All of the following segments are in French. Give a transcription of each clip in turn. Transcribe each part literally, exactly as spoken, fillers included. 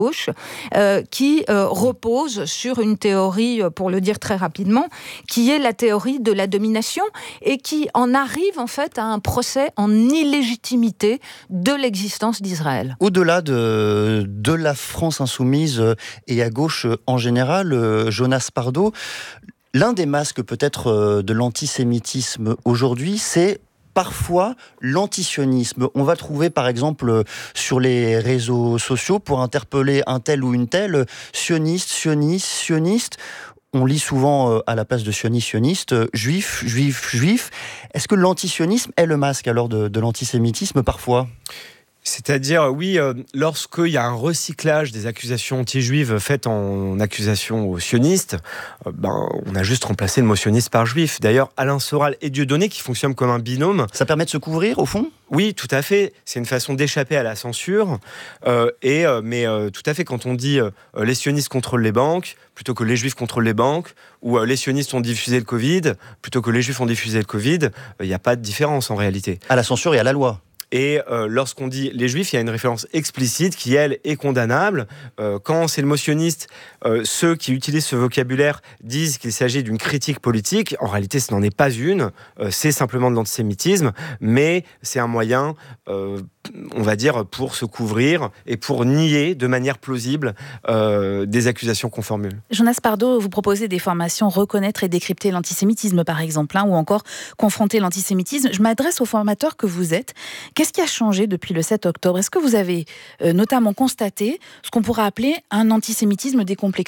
gauche, euh, qui euh, repose sur une théorie, pour le dire très rapidement, qui est la théorie de la domination et qui en arrive en fait à un procès en illégitimité de l'existence d'Israël. Au-delà de, de la France insoumise et à gauche en général, Jonas Pardo, l'un des masques peut-être de l'antisémitisme aujourd'hui, c'est parfois l'antisionisme. On va trouver par exemple sur les réseaux sociaux, pour interpeller un tel ou une telle, sioniste, sioniste, sioniste. On lit souvent à la place de sioniste, sioniste, juif, juif, juif. Est-ce que l'antisionisme est le masque alors de, de l'antisémitisme parfois ? C'est-à-dire, oui, euh, lorsqu'il y a un recyclage des accusations anti-juives faites en accusation aux sionistes, euh, ben, on a juste remplacé le mot sioniste par juif. D'ailleurs, Alain Soral et Dieudonné, qui fonctionnent comme un binôme... Ça permet de se couvrir, au fond ? Oui, tout à fait. C'est une façon d'échapper à la censure. Euh, et, euh, mais euh, tout à fait, quand on dit euh, les sionistes contrôlent les banques, plutôt que les juifs contrôlent les banques, ou euh, les sionistes ont diffusé le Covid, plutôt que les juifs ont diffusé le Covid, il euh, n'y a pas de différence en réalité. À la censure et à la loi. Et euh, lorsqu'on dit les juifs, il y a une référence explicite qui, elle, est condamnable. Euh, quand c'est le mot sioniste, euh, ceux qui utilisent ce vocabulaire disent qu'il s'agit d'une critique politique. En réalité, ce n'en est pas une. Euh, c'est simplement de l'antisémitisme, mais c'est un moyen, euh, on va dire, pour se couvrir et pour nier de manière plausible euh, des accusations qu'on formule. Jonas Pardo, vous proposez des formations reconnaître et décrypter l'antisémitisme, par exemple, hein, ou encore confronter l'antisémitisme. Je m'adresse aux formateurs que vous êtes. Qu'est-ce qui a changé depuis le sept octobre ? Est-ce que vous avez euh, notamment constaté ce qu'on pourrait appeler un antisémitisme décomplexé ?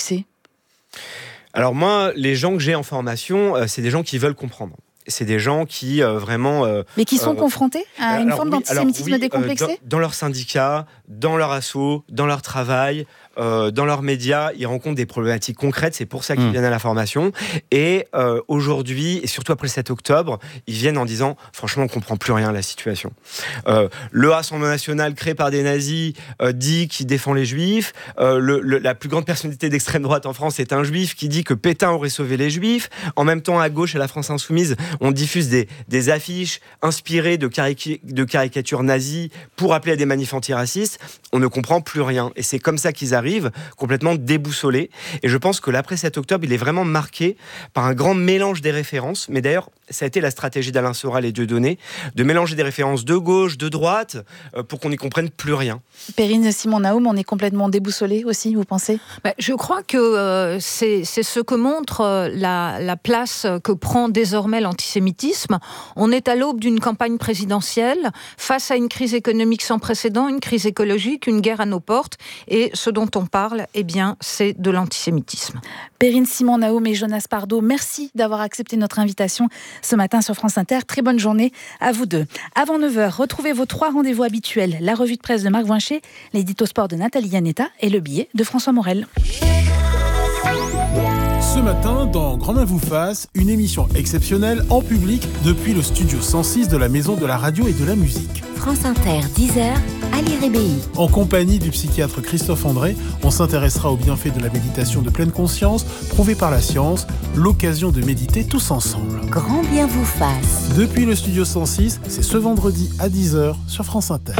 Alors moi, les gens que j'ai en formation, euh, c'est des gens qui veulent comprendre. C'est des gens qui euh, vraiment... Euh, Mais qui sont euh, confrontés à une alors, forme oui, d'antisémitisme alors, oui, décomplexé ? euh, dans, dans leur syndicat, dans leur asso, dans leur travail, euh, dans leurs médias, ils rencontrent des problématiques concrètes. C'est pour ça qu'ils mmh. viennent à la formation. Et euh, aujourd'hui, et surtout après le sept octobre, ils viennent en disant « Franchement, on ne comprend plus rien à la situation. Euh, » Le Rassemblement national créé par des nazis euh, dit qu'il défend les juifs. Euh, le, le, la plus grande personnalité d'extrême droite en France est un juif qui dit que Pétain aurait sauvé les juifs. En même temps, à gauche, à la France insoumise, on diffuse des, des affiches inspirées de, caric- de caricatures nazies pour appeler à des manifs antiracistes. On ne comprend plus rien. Et c'est comme ça qu'ils arrivent, complètement déboussolés. Et je pense que l'après sept octobre, il est vraiment marqué par un grand mélange des références. Mais d'ailleurs, ça a été la stratégie d'Alain Soral et Dieudonné, de mélanger des références de gauche, de droite, euh, pour qu'on n'y comprenne plus rien. Perrine Simon-Naoum, on est complètement déboussolé aussi, vous pensez ? Ben, je crois que euh, c'est, c'est ce que montre euh, la, la place que prend désormais l'antisémitisme. On est à l'aube d'une campagne présidentielle, face à une crise économique sans précédent, une crise écologique, une guerre à nos portes, et ce dont on parle, eh bien, c'est de l'antisémitisme. Perrine Simon-Naoum et Jonas Pardo, merci d'avoir accepté notre invitation ce matin sur France Inter. Très bonne journée à vous deux. Avant neuf heures, retrouvez vos trois rendez-vous habituels. La revue de presse de Marc Voincher, l'édito sport de Nathalie Yanetta et le billet de François Morel. Ce matin, dans Grand Main vous fasse, une émission exceptionnelle en public depuis le studio cent six de la Maison de la Radio et de la Musique. France Inter, dix heures, Ali Rébéi. En compagnie du psychiatre Christophe André, on s'intéressera aux bienfaits de la méditation de pleine conscience, prouvée par la science, l'occasion de méditer tous ensemble. Grand bien vous fasse. Depuis le studio cent six, c'est ce vendredi à dix heures sur France Inter.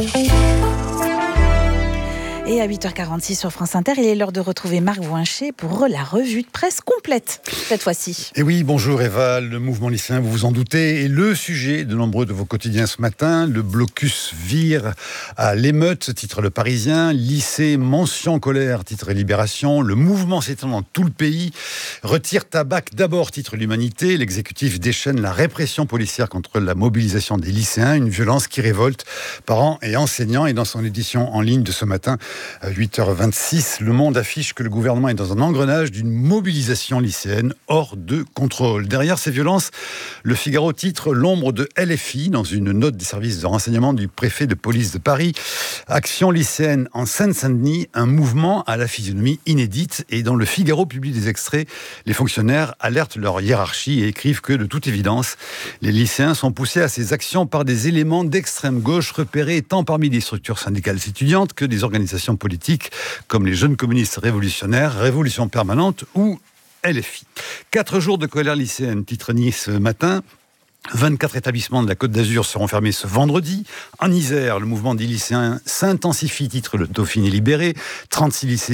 Et à huit heures quarante-six sur France Inter, il est l'heure de retrouver Marc Voincher pour la revue de presse complète, cette fois-ci. Et oui, bonjour Eva, le mouvement lycéen, vous vous en doutez, est le sujet de nombreux de vos quotidiens ce matin. Le blocus vire à l'émeute, titre Le Parisien. Lycée, mention colère, titre Libération. Le mouvement s'étend dans tout le pays. Retire tabac d'abord, titre L'Humanité. L'exécutif déchaîne la répression policière contre la mobilisation des lycéens, une violence qui révolte parents et enseignants. Et dans son édition en ligne de ce matin, à huit heures vingt-six, Le Monde affiche que le gouvernement est dans un engrenage d'une mobilisation lycéenne hors de contrôle. Derrière ces violences, Le Figaro titre l'ombre de L F I dans une note des services de renseignement du préfet de police de Paris. Action lycéenne en Seine-Saint-Denis, un mouvement à la physionomie inédite. Et dans Le Figaro publie des extraits. Les fonctionnaires alertent leur hiérarchie et écrivent que, de toute évidence, les lycéens sont poussés à ces actions par des éléments d'extrême gauche repérés tant parmi des structures syndicales étudiantes que des organisations politiques comme les Jeunes communistes révolutionnaires, Révolution permanente ou L F I. Quatre jours de colère lycéenne, titre Nice ce matin. vingt-quatre établissements de la Côte d'Azur seront fermés ce vendredi. En Isère, le mouvement des lycéens s'intensifie, titre le Dauphiné libéré. trente-six lycées